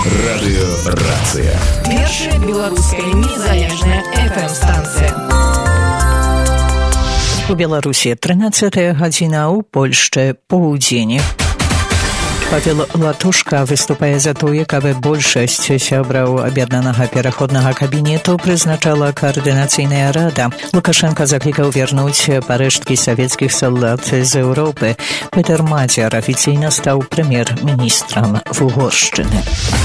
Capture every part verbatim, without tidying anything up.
Радыёрацыя. Першая беларуская незалежная эф эм-станцыя. У Беларусі трынаццатая гадзіна, у Польшчы поўдзень. Павел Латушка выступае за тое, каб большасць сябраў аб'яднанага пераходнага кабінету прызначала каардынацыйная рада. Лукашенко заклікаў вярнуць парэшткі савецкіх салдат з Еўропы. Петер Мадзяр афіцыйна стаў прэм'ер-міністрам Вугоршчыны.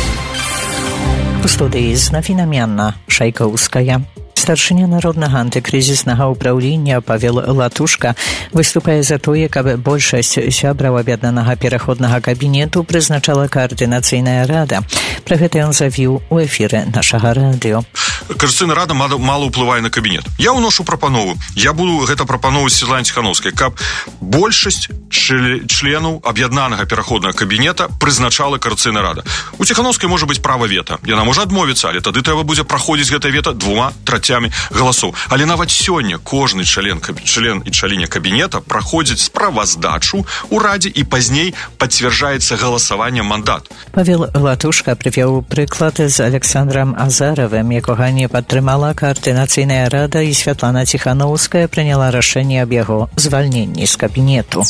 У студыі з Нафінамянна Шайкоўская. Старшыня народнага антыкрызіснага ўпраўлення Павел Латушка выступае за тое, каб большасць сябраў аб'яднанага пераходнага кабінету прызначала каардынацыйная рада. Пра гэта ён завіў у эфіры нашага радыё. Каардынацыйная рада мала, мала ўплывае на кабінет. Я ўношу прапанову. Я буду гэта прапановаць Светлане Ціхановскай, каб большасць членаў аб'яднанага пераходнага кабінета прызначала Каардынацыйная рада. У Ціхановскай можа быць права вета. Яна можа адмовіцца, але тады трэба будзе праходзіць гэта вета двума трацямі галасоў. Але нават сёння кожны член, член і члене кабінета праходзіць справаздачу ў радзе і пазней пацвярджаецца галасаваннем мандат. Павел Латушка прывёў прыклад з Александрам Азаравым, якога не падтрымала каардынацыйная рада, і Святлана Ціхановская прыняла рашэнне аб яго звальненні з кабінету.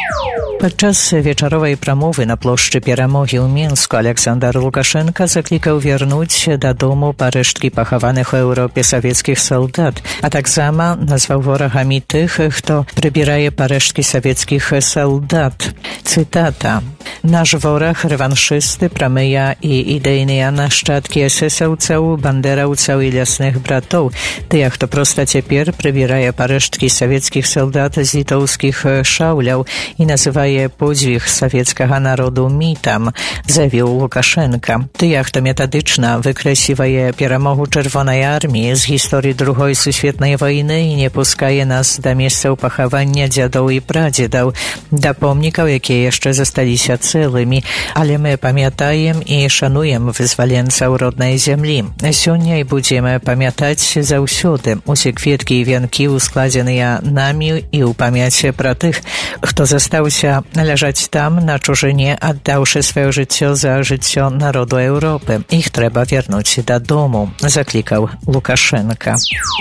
Падчас вечаровай прамовы на плошчы Перамогі ў Мінску Александр Лукашенко заклікаў вярнуць дадому парэшткі пахаваных у Еўропе савецкіх салдат, а таксама назваў ворагамі тых, хто прыбірае парэшткі савецкіх салдат. Цытата. Наш вораг рэваншысты, прамыя і ідэйныя нашчадкі эсэсаўцаў, бандераўцаў і лясных братоў, тыя, хто проста цяпер прыбірае парэшткі савецкіх салдат з літоўскіх шаўляў і называе подзвіг савецкага народу мітам, завіў Лукашенко. Тыя, хто метадычна выкрасівае перамогу Чырвонай арміі з гісторыі другой сусветнай вайны і не пускае нас да месцаў пахавання дзядоў і прадзедаў, да помнікаў, якія яшчэ засталіся цэлымі, але мы памятаем і шануем вызваленцаў роднай зямлі. Сёння і будзем памятаць заўсёды. Усе кветкі і вянкі ускладзеныя намі і ў памяці пра тых, хто застаўся ляжаць там на чужыне, аддаўшы сваё жыццё за жыццё народу Еўропы. Іх трэба вярнуць дадому, заклікаў Лукашенко.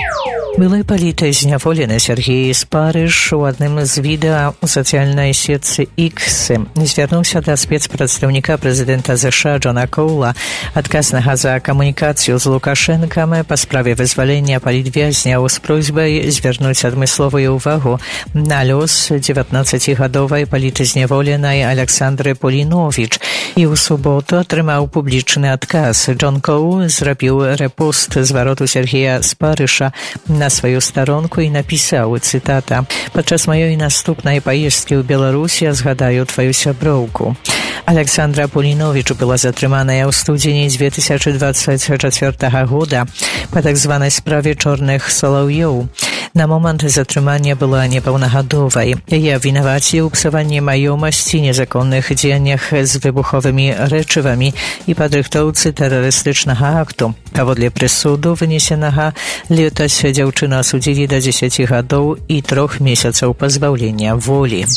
Былы паліты зняволены Сергей Спарыш у адным з відэа ў сацыяльнай сетцы X звярнуўся да спецпрадстаўніка прэзідэнта ЗША Джона Коула, адказнага за камунікацыю з Лукашэнкам па справе вызвалення палітвязняў з просьбай звярнуць адмысловую ўвагу на лёс дзевятнаццацігадовай палітызняволенай Александры Поліновіч і ў суботу атрымаў публічны адказ. Джон Коул зрабіў рэпост звароту Сергея Спарыша на сваю старонку і напісаў, цытата, «Падчас маёй наступнай паездкі ў Беларусь я згадаю тваю сяброўку». Александра Поліновіч была затрыманая ў студзені дзве тысячы дваццаць чацвёртага года па так званай справе чорных салаўёў. На момант затрымання была непаўнагадовай. Яе абвінаваціў у псаванні маёмасці, незаконных дзеяннях з выбуховымі рэчывамі і падрыхтоўцы тэрарыстычнага акту. Паводле прысуду, вынесенага летась, дзяўчыну асудзілі да дзесяці гадоў і трох месяцаў пазбаўлення волі.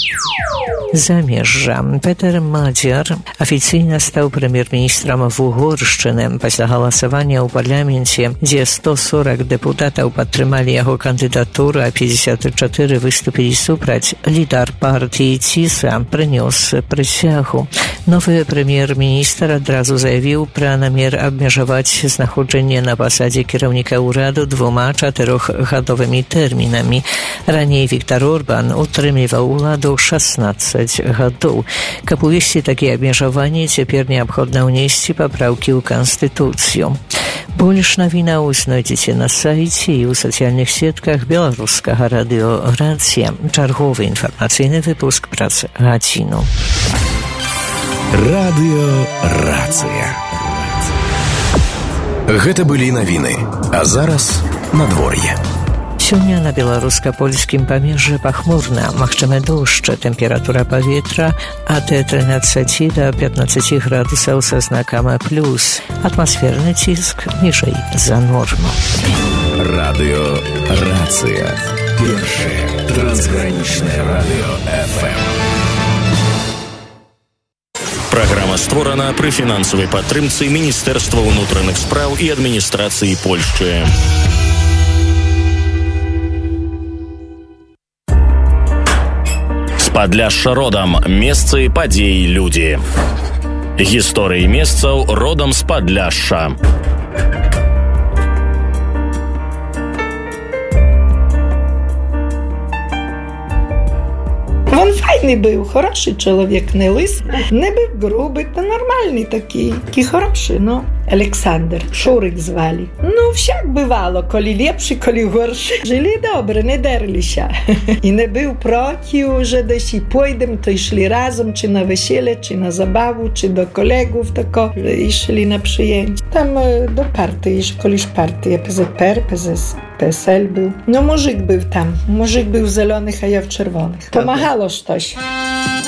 Замежжа. Петер Мадзяр афіцыйна стаў прэм'ер-міністрам Вугоршчыны пасля галасавання ў парламенце, дзе сто сорок дэпутатаў падтрымалі яго кандыдатуру, а пятьдесят чатыры выступілі супраць. Лідар партыі ЦІСа прынёс прысягу. Новы прэм'ер-міністр адразу заявіў пра намер абмежаваць знаходжанне на пасадзе кіраўніка ўраду двума чатырохгадовымі тэрмінамі. Раней Віктор Орбан утрымліваў уладу шаснаццаць гадоў. Каб увесці такія абмежаванні, цяпер неабходна ўнесці папраўкі ў Канстытуцыю. Больш навінаў знойдзеце на сайце і ў сацыяльных сетках беларускага радыёрацыя. Чарговы інфармацыйны выпуск працы гадзіну. Радыёрацыя. Гэта былі навіны, а зараз надвор'е. Сёння на беларуска-польскім памежжы пахмурна, магчымы дождж, тэмпература паветра ад трынаццаці да пятнаццаці градусаў са знакам плюс. Атмасферны ціск ніжэй за норму. Радыёрацыя. Першае трансгранічнае радыё эф эм. Праграма створана пры фінансавай падтрымцы Міністэрства ўнутраных спраў і адміністрацыі Польшчы. З Падляшша родам. Месцы, падзеі, людзі. Гісторыі месцаў родам з Падляшша. Він файний був, хороший чоловік, не лис, не був грубий, та нормальний такий, такий хороший, ну. Олександр, Шурик звали. Ну, всяк бывало, коли лепший, коли горший. Жили добре, не дерлися. І не був проти, вже десь і пойдем, то йшли разом, чи на весілля, чи на забаву, чи до колегів тако. Йшли на przyjęcie. Там до партії, коли ж партія, Пе Зет Пе Ер, Пе Ес Ель був. Ну, мужик був там. Мужик був в зелених, а я в червоних. Помагало щось.